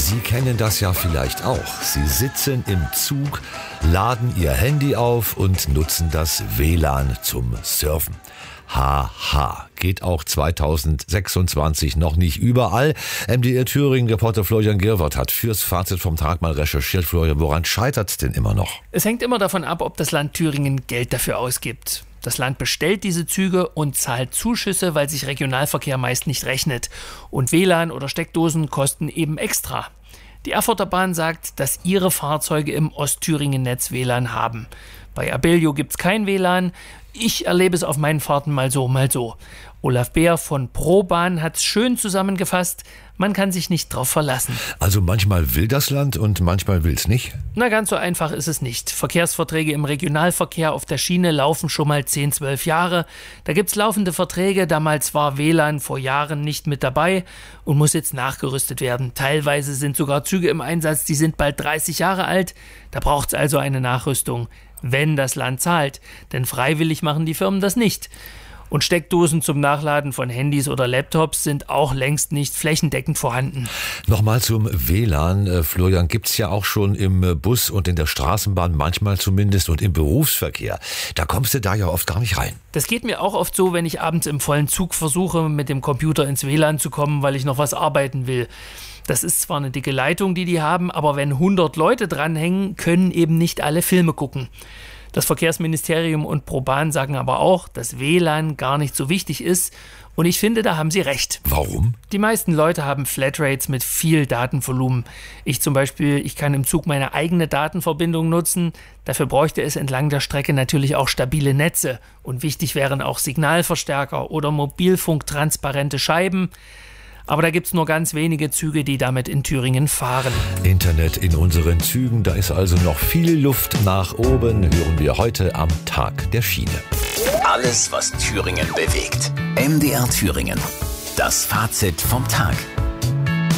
Sie kennen das ja vielleicht auch. Sie sitzen im Zug, laden Ihr Handy auf und nutzen das WLAN zum Surfen. Haha, geht auch 2026 noch nicht überall. MDR Thüringen-Reporter Florian Girwart hat fürs Fazit vom Tag mal recherchiert. Florian, woran scheitert es denn immer noch? Es hängt immer davon ab, ob das Land Thüringen Geld dafür ausgibt. Das Land bestellt diese Züge und zahlt Zuschüsse, weil sich Regionalverkehr meist nicht rechnet. Und WLAN oder Steckdosen kosten eben extra. Die Erfurter Bahn sagt, dass ihre Fahrzeuge im Ostthüringen-Netz WLAN haben. Bei Abellio gibt's kein WLAN. Ich erlebe es auf meinen Fahrten mal so, mal so. Olaf Beer von ProBahn hat's schön zusammengefasst. Man kann sich nicht drauf verlassen. Also manchmal will das Land und manchmal will's nicht? Na, ganz so einfach ist es nicht. Verkehrsverträge im Regionalverkehr auf der Schiene laufen schon mal 10, 12 Jahre. Da gibt's laufende Verträge. Damals war WLAN vor Jahren nicht mit dabei und muss jetzt nachgerüstet werden. Teilweise sind sogar Züge im Einsatz, die sind bald 30 Jahre alt. Da braucht's also eine Nachrüstung, wenn das Land zahlt. Denn freiwillig machen die Firmen das nicht. Und Steckdosen zum Nachladen von Handys oder Laptops sind auch längst nicht flächendeckend vorhanden. Nochmal zum WLAN. Florian, gibt's ja auch schon im Bus und in der Straßenbahn, manchmal zumindest, und im Berufsverkehr. Da kommst du da ja oft gar nicht rein. Das geht mir auch oft so, wenn ich abends im vollen Zug versuche, mit dem Computer ins WLAN zu kommen, weil ich noch was arbeiten will. Das ist zwar eine dicke Leitung, die haben, aber wenn 100 Leute dranhängen, können eben nicht alle Filme gucken. Das Verkehrsministerium und ProBahn sagen aber auch, dass WLAN gar nicht so wichtig ist. Und ich finde, da haben sie recht. Warum? Die meisten Leute haben Flatrates mit viel Datenvolumen. Ich zum Beispiel, ich kann im Zug meine eigene Datenverbindung nutzen. Dafür bräuchte es entlang der Strecke natürlich auch stabile Netze. Und wichtig wären auch Signalverstärker oder mobilfunktransparente Scheiben. Aber da gibt's nur ganz wenige Züge, die damit in Thüringen fahren. Internet in unseren Zügen, da ist also noch viel Luft nach oben, hören wir heute am Tag der Schiene. Alles, was Thüringen bewegt. MDR Thüringen. Das Fazit vom Tag.